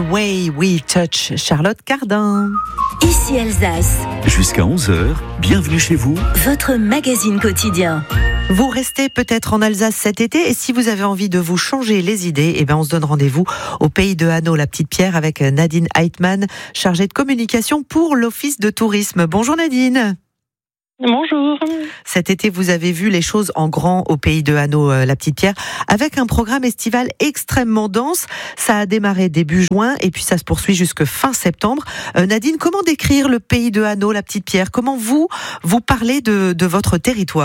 Way We Touch, Charlotte Cardin. Ici Alsace. Jusqu'à 11h, bienvenue chez vous. Votre magazine quotidien. Vous restez peut-être en Alsace cet été et si vous avez envie de vous changer les idées, on se donne rendez-vous au pays de Hanau, la Petite Pierre, avec Nadine Heitmann, chargée de communication pour l'Office de tourisme. Bonjour Nadine. Bonjour. Cet été, vous avez vu les choses en grand au pays de Hanau, la Petite Pierre, avec un programme estival extrêmement dense. Ça a démarré début juin et puis ça se poursuit jusque fin septembre. Nadine, comment décrire le pays de Hanau, la Petite Pierre ? Comment vous parlez de votre territoire ?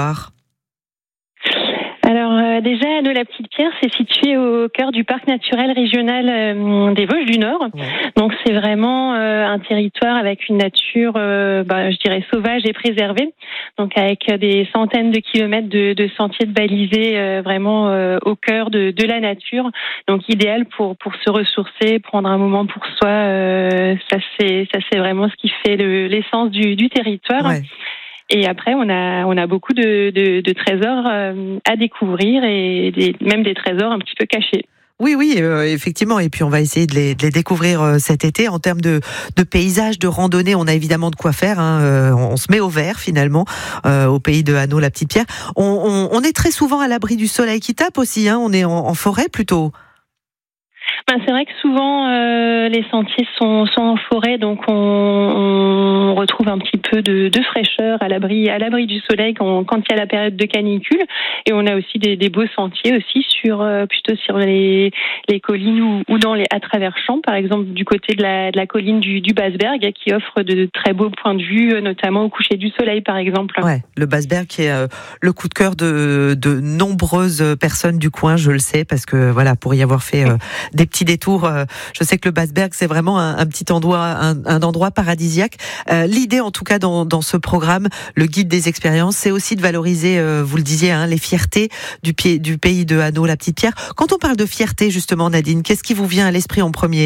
Alors déjà, Hanau la Petite Pierre, c'est situé au cœur du parc naturel régional des Vosges du Nord. Ouais. Donc c'est vraiment un territoire avec une nature, je dirais sauvage et préservée. Donc avec des centaines de kilomètres de sentiers balisés vraiment au cœur de la nature. Donc idéal pour se ressourcer, prendre un moment pour soi. Ça c'est vraiment ce qui fait l'essence du territoire. Ouais. Et après, on a beaucoup de trésors à découvrir et même des trésors un petit peu cachés. Oui, effectivement. Et puis, on va essayer de les découvrir cet été. En termes de paysages, de randonnée, on a évidemment de quoi faire. On se met au vert, finalement, au pays de Hanau, la Petite Pierre. On est très souvent à l'abri du soleil qui tape aussi. On est en forêt, plutôt. C'est vrai que souvent les sentiers sont en forêt, donc on retrouve un petit peu de fraîcheur à l'abri du soleil quand il y a la période de canicule. Et on a aussi des beaux sentiers aussi plutôt sur les collines ou à travers champs, par exemple du côté de la colline du Basberg, qui offre de très beaux points de vue, notamment au coucher du soleil, par exemple. Ouais, le Basberg qui est le coup de cœur de nombreuses personnes du coin, je le sais, parce que pour y avoir fait des petits détours. Je sais que le Basberg, c'est vraiment un petit endroit, un endroit paradisiaque. L'idée, en tout cas, dans ce programme, le guide des expériences, c'est aussi de valoriser, vous le disiez, les fiertés du pays de Hanau, la Petite Pierre. Quand on parle de fierté, justement, Nadine, qu'est-ce qui vous vient à l'esprit en premier ?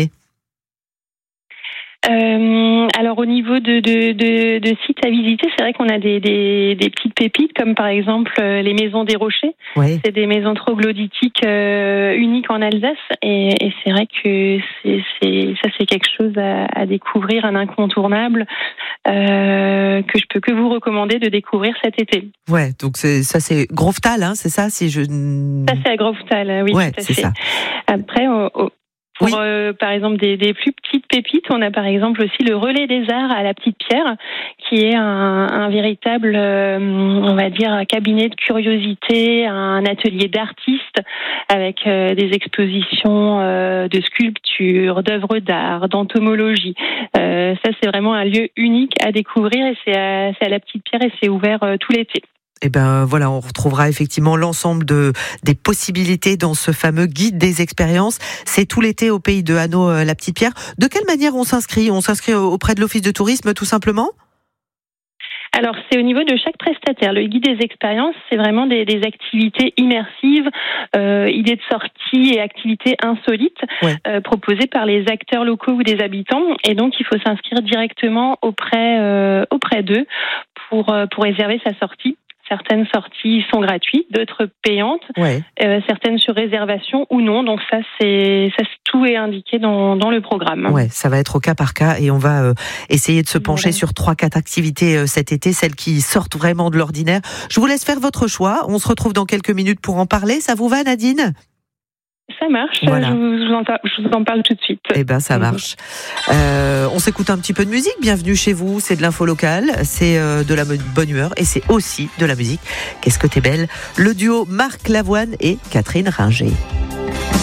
Alors au niveau de sites à visiter, c'est vrai qu'on a des petites pépites comme par exemple les maisons des Rochers. Oui. C'est des maisons troglodytiques uniques en Alsace et c'est vrai que c'est quelque chose à découvrir, un incontournable que je peux que vous recommander de découvrir cet été. Ouais, donc c'est Groftal, c'est ça Ça c'est à Groftal, oui, ouais, tout à fait. Ça. Après Pour, par exemple, des plus petites pépites, on a par exemple aussi le Relais des Arts à la Petite Pierre, qui est un véritable, on va dire, cabinet de curiosité, un atelier d'artistes avec des expositions de sculptures, d'œuvres d'art, d'entomologie. Ça, c'est vraiment un lieu unique à découvrir et c'est à la Petite Pierre et c'est ouvert tout l'été. On retrouvera effectivement l'ensemble des possibilités dans ce fameux guide des expériences. C'est tout l'été au pays de Hanau, la Petite Pierre. De quelle manière on s'inscrit ? On s'inscrit auprès de l'Office de tourisme, tout simplement ? Alors, c'est au niveau de chaque prestataire. Le guide des expériences, c'est vraiment des activités immersives, idées de sortie et activités insolites proposées par les acteurs locaux ou des habitants. Et donc, il faut s'inscrire directement auprès d'eux pour réserver sa sortie. Certaines sorties sont gratuites, d'autres payantes, certaines sur réservation ou non. Donc tout est indiqué dans le programme. Ouais, ça va être au cas par cas et on va essayer de se pencher sur 3-4 activités cet été, celles qui sortent vraiment de l'ordinaire. Je vous laisse faire votre choix. On se retrouve dans quelques minutes pour en parler. Ça vous va, Nadine ? Ça marche, voilà. Je vous en parle tout de suite. Ça marche. On s'écoute un petit peu de musique. Bienvenue chez vous, c'est de l'info locale, c'est de la bonne humeur et c'est aussi de la musique. Qu'est-ce que t'es belle ? Le duo Marc Lavoine et Catherine Ringer.